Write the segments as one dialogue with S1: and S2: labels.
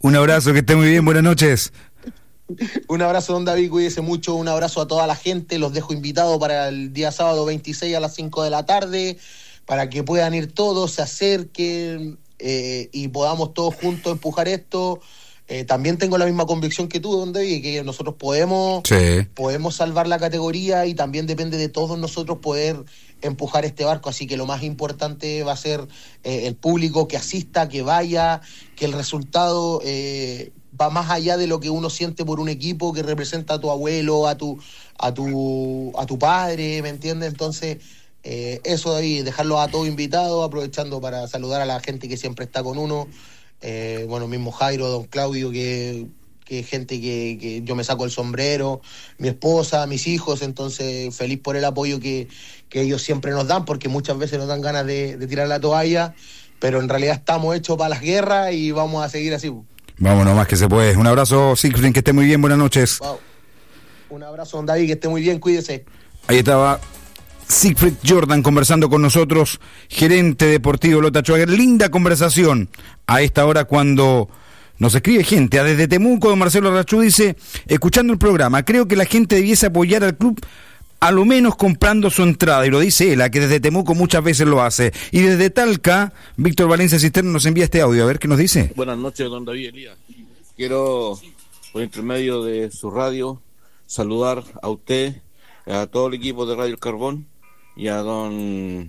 S1: Un abrazo, que esté muy bien, buenas noches.
S2: Un abrazo, don David, cuídese mucho, un abrazo a toda la gente, los dejo invitados para el día sábado 26 a las 5 de la tarde, para que puedan ir todos, se acerquen y podamos todos juntos empujar esto. También tengo la misma convicción que tú, don David, que nosotros podemos salvar la categoría y también depende de todos nosotros poder empujar este barco, así que lo más importante va a ser el público que asista, que vaya, que el resultado va más allá de lo que uno siente por un equipo que representa a tu abuelo, a tu padre, ¿me entiendes? Entonces, eso, David, dejarlos a todos invitados, aprovechando para saludar a la gente que siempre está con uno, mismo Jairo, don Claudio, que gente que yo me saco el sombrero, mi esposa, mis hijos, entonces feliz por el apoyo que ellos siempre nos dan, porque muchas veces nos dan ganas de tirar la toalla, pero en realidad estamos hechos para las guerras y vamos a seguir así.
S1: Vámonos más que se puede. Un abrazo, Siegfried, que esté muy bien, buenas noches.
S2: Wow. Un abrazo, don David, que esté muy bien, cuídese.
S1: Ahí estaba Siegfried Jordan conversando con nosotros, gerente deportivo Lota Schwager. Linda conversación a esta hora cuando nos escribe gente. Desde Temuco, don Marcelo Rachú dice, escuchando el programa, creo que la gente debiese apoyar al club a lo menos comprando su entrada, y lo dice él, que desde Temuco muchas veces lo hace. Y desde Talca, Víctor Valencia Cisterna nos envía este audio, a ver qué nos dice.
S3: Buenas noches, don David Elías. Quiero, por intermedio de su radio, saludar a usted, a todo el equipo de Radio El Carbón y a don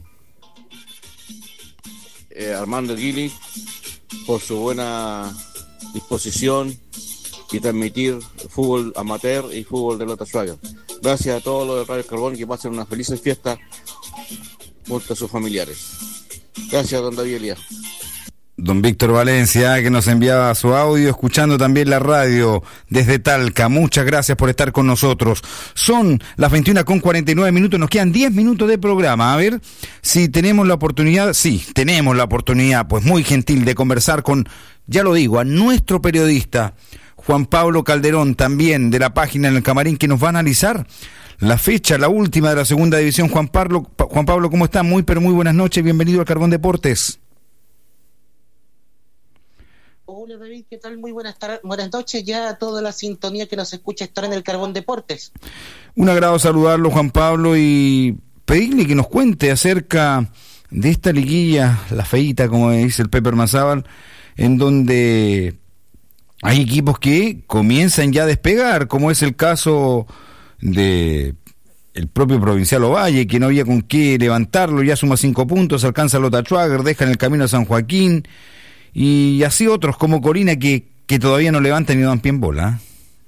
S3: Armando Guili por su buena disposición y transmitir fútbol amateur y fútbol de Lota Schwager. Gracias a todos los de Radio Carbón, que pasen unas felices fiestas junto a sus familiares. Gracias, don David Elías.
S1: Don Víctor Valencia, que nos enviaba su audio, escuchando también la radio desde Talca. Muchas gracias por estar con nosotros. Son las 21:49, nos quedan 10 minutos de programa. A ver si tenemos la oportunidad, pues muy gentil, de conversar con, ya lo digo, a nuestro periodista Juan Pablo Calderón, también de la página En el Camarín, que nos va a analizar la fecha, la última de la segunda división. Juan Pablo, ¿cómo está? Muy buenas noches, bienvenido al Carbón Deportes.
S4: Hola David, ¿qué tal? Muy buenas noches ya a toda la sintonía que nos escucha estar en el Carbón Deportes.
S1: Un agrado saludarlo, Juan Pablo, y pedirle que nos cuente acerca de esta liguilla, la feíta, como dice el Pepe Mazábal, en donde hay equipos que comienzan ya a despegar, como es el caso de el propio Provincial Ovalle, que no había con qué levantarlo, ya suma 5 puntos, alcanza Lota Schwager, deja en el camino a San Joaquín, y así otros como Corina que todavía no levantan ni dan pie en bola.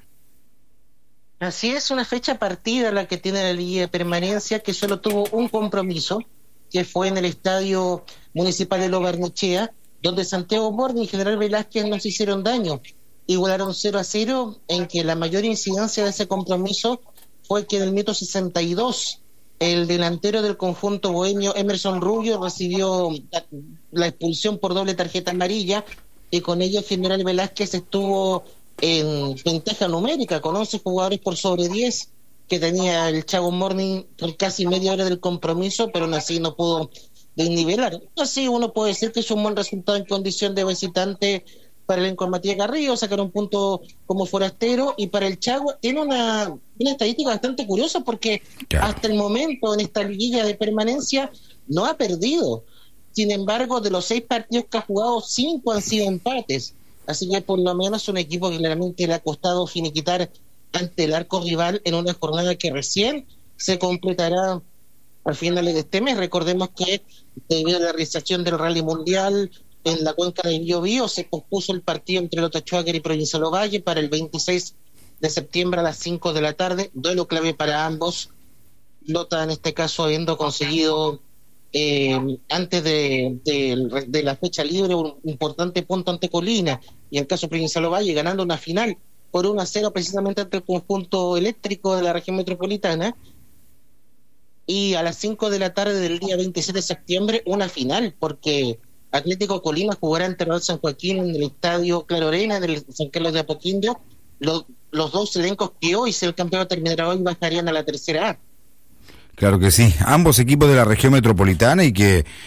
S4: Así es, una fecha partida la que tiene la Liga de Permanencia, que solo tuvo un compromiso, que fue en el Estadio Municipal de Lo Barnechea, donde Santiago Morning y General Velázquez no se hicieron daño. Igualaron 0-0, en que la mayor incidencia de ese compromiso fue que en el minuto 62 el delantero del conjunto bohemio, Emerson Rubio, recibió la expulsión por doble tarjeta amarilla, y con ello General Velázquez estuvo en ventaja numérica con 11 jugadores por sobre 10 que tenía el Chavo Morning por casi media hora del compromiso, pero aún así no pudo desnivelar. Así uno puede decir que es un buen resultado en condición de visitante para el elenco Matías Garrido, sacar un punto como forastero. Y para el Chagua tiene una estadística bastante curiosa, porque hasta el momento en esta liguilla de permanencia no ha perdido. Sin embargo, de los 6 partidos que ha jugado, 5 han sido empates. Así que por lo menos es un equipo que claramente le ha costado finiquitar ante el arco rival en una jornada que recién se completará al final de este mes. Recordemos que debido a la realización del Rally Mundial en la cuenca del Biobío, se pospuso el partido entre Lota Schwager y Provincial Ovalle para el 26 de septiembre a las 5 de la tarde, duelo clave para ambos. Lota, en este caso, habiendo conseguido antes de la fecha libre un importante punto ante Colina, y en el caso Provincial Ovalle ganando una final por 1-0 precisamente ante el conjunto eléctrico de la región metropolitana. Y a las 5 de la tarde del día 27 de septiembre una final, porque Atlético Colima jugará ante Real San Joaquín en el estadio Claro Arena del San Carlos de Apoquindo. Los dos elencos que hoy, si el campeonato terminará hoy, bajarían a la tercera A.
S1: Claro que sí, ambos equipos de la región metropolitana, y que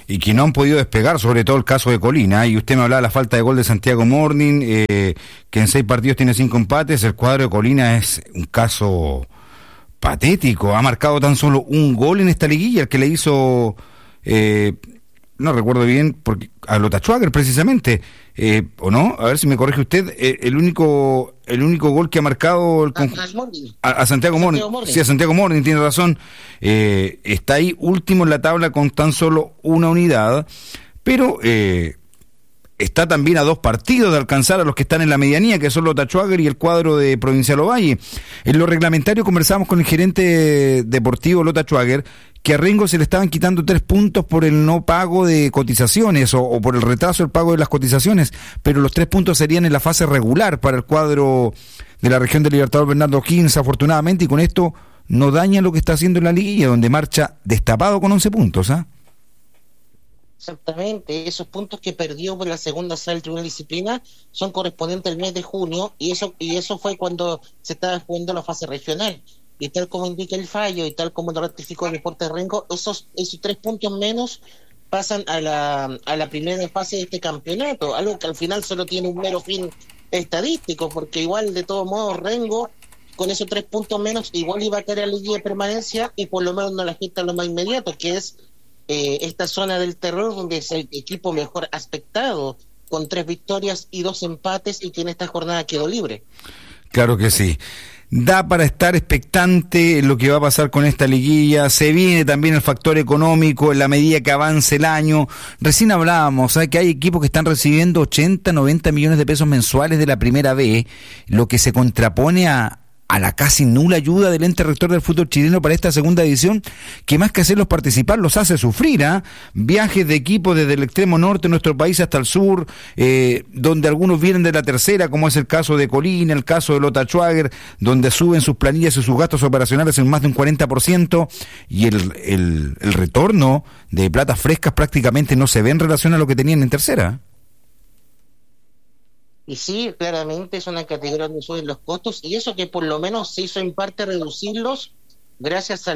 S1: y que no han podido despegar, sobre todo el caso de Colina. Y usted me hablaba de la falta de gol de Santiago Morning, que en 6 partidos tiene 5 empates. El cuadro de Colina es un caso patético. Ha marcado tan solo un gol en esta liguilla, el que le hizo, no recuerdo bien, porque a Lota Schwager precisamente, ¿o no? A ver si me corrige usted, el único gol que ha marcado a Santiago Morning. Sí, a Santiago Morning, tiene razón. Está ahí último en la tabla con tan solo una unidad, pero está también a 2 partidos de alcanzar a los que están en la medianía, que son Lota Schwager y el cuadro de Provincial Ovalle. En lo reglamentario conversamos con el gerente deportivo Lota Schwager, que a Rengo se le estaban quitando 3 puntos por el no pago de cotizaciones o por el retraso del pago de las cotizaciones, pero los 3 puntos serían en la fase regular para el cuadro de la región de Libertador Bernardo O'Higgins, afortunadamente, y con esto no daña lo que está haciendo en la liguilla, donde marcha destapado con 11 puntos, ¿ah?
S4: Exactamente, esos puntos que perdió por la segunda sala del Tribunal de Disciplina son correspondientes al mes de junio, y eso fue cuando se estaba jugando la fase regional. Y tal como indica el fallo y tal como lo ratificó el Deportes Rengo, esos 3 puntos menos pasan a la primera fase de este campeonato, algo que al final solo tiene un mero fin estadístico, porque igual de todos modos Rengo con esos 3 puntos menos igual iba a caer a la liguilla de permanencia, y por lo menos no la afecta lo más inmediato, que es esta zona del terror, donde es el equipo mejor aspectado, con 3 victorias y 2 empates, y que en esta jornada quedó libre.
S1: Claro que sí. Da para estar expectante lo que va a pasar con esta liguilla. Se viene también el factor económico en la medida que avance el año. Recién hablábamos, ¿sabes? Que hay equipos que están recibiendo 80, 90 millones de pesos mensuales de la primera B, lo que se contrapone a la casi nula ayuda del ente rector del fútbol chileno para esta segunda división, que más que hacerlos participar, los hace sufrir, ¿eh? Viajes de equipo desde el extremo norte de nuestro país hasta el sur, donde algunos vienen de la tercera, como es el caso de Colina, el caso de Lota Schwager, donde suben sus planillas y sus gastos operacionales en más de un 40%, y el retorno de platas frescas prácticamente no se ve en relación a lo que tenían en tercera.
S4: Y sí, claramente es una categoría donde suben los costos, y eso que por lo menos se hizo en parte reducirlos gracias a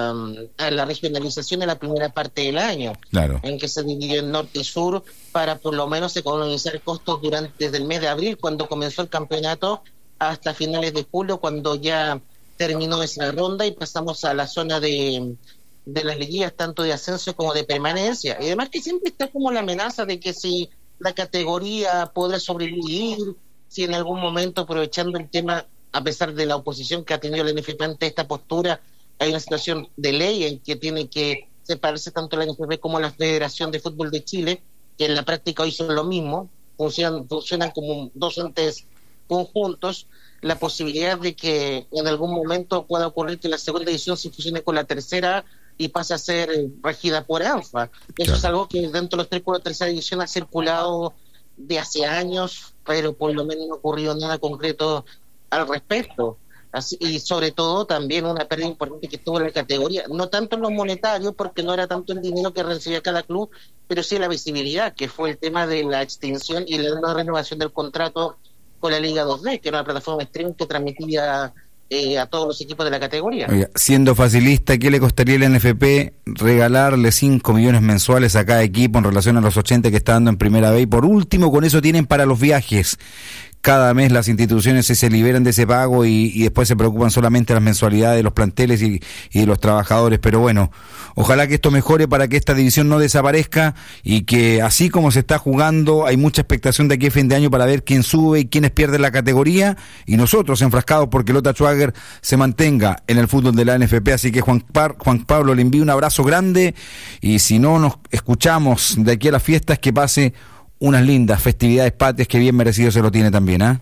S4: la regionalización de la primera parte del año,
S1: claro,
S4: en que se dividió en norte y sur para por lo menos economizar costos desde el mes de abril, cuando comenzó el campeonato, hasta finales de julio, cuando ya terminó esa ronda y pasamos a la zona de las liguillas, tanto de ascenso como de permanencia. Y además que siempre está como la amenaza de que si la categoría podrá sobrevivir, si en algún momento, aprovechando el tema, a pesar de la oposición que ha tenido la NFP ante esta postura, hay una situación de ley en que tiene que separarse tanto la NFP como la Federación de Fútbol de Chile, que en la práctica hoy son lo mismo, funcionan como 2 entes conjuntos. La posibilidad de que en algún momento pueda ocurrir que la segunda división se fusione con la tercera y pasa a ser regida por ANFA. Eso claro, es algo que dentro de los 3 por la tercera división ha circulado de hace años, pero por lo menos no ha ocurrido nada concreto al respecto. Así, y sobre todo también una pérdida importante que tuvo la categoría, no tanto en lo monetario, porque no era tanto el dinero que recibía cada club, pero sí la visibilidad, que fue el tema de la extinción y la nueva renovación del contrato con la Liga 2D, que era una plataforma de streaming que transmitía a todos los equipos de la categoría.
S1: Oiga, siendo facilista, ¿qué le costaría al NFP regalarle 5 millones mensuales a cada equipo en relación a los 80 que está dando en primera B? Y por último, con eso tienen para los viajes. Cada mes las instituciones se liberan de ese pago y después se preocupan solamente de las mensualidades de los planteles y de los trabajadores. Pero bueno, ojalá que esto mejore para que esta división no desaparezca, y que así como se está jugando, hay mucha expectación de aquí a fin de año para ver quién sube y quiénes pierden la categoría, y nosotros enfrascados porque Lota Schwager se mantenga en el fútbol de la NFP. Así que Juan Pablo, le envío un abrazo grande, y si no nos escuchamos de aquí a las fiestas, que pase unas lindas festividades patrias, que bien merecido se lo tiene también, ¿ah?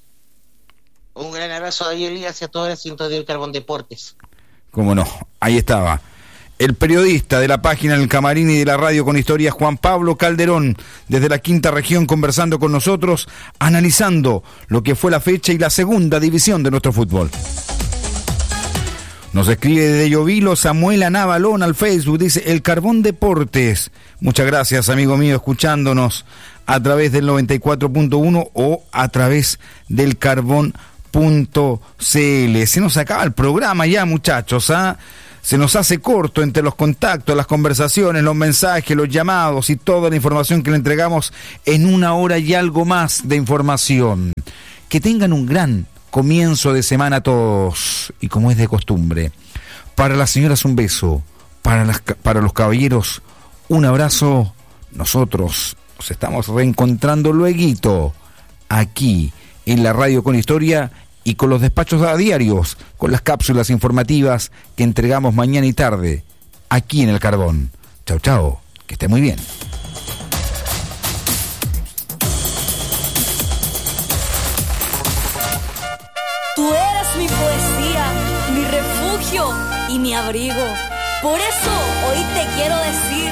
S4: Un gran abrazo a David Elías y a todas las cintas del Carbón Deportes.
S1: Cómo no, ahí estaba el periodista de la página El Camarín y de la radio con historias, Juan Pablo Calderón, desde la quinta región, conversando con nosotros, analizando lo que fue la fecha y la segunda división de nuestro fútbol. Nos escribe desde Llovilo Samuel Anabalón al Facebook, dice El Carbón Deportes. Muchas gracias, amigo mío, escuchándonos a través del 94.1 o a través del carbón.cl. Se nos acaba el programa ya, muchachos, ¿ah? se nos hace corto entre los contactos, las conversaciones, los mensajes, los llamados y toda la información que le entregamos en 1 hora y algo más de información. Que tengan un gran comienzo de semana todos. Y como es de costumbre, para las señoras un beso, para los caballeros un abrazo. Nosotros nos estamos reencontrando lueguito aquí en la Radio con Historia y con los despachos a diarios, con las cápsulas informativas que entregamos mañana y tarde aquí en El Cardón. Chau, chau, que esté muy bien.
S5: Tú eres mi poesía, mi refugio y mi abrigo. Por eso hoy te quiero decir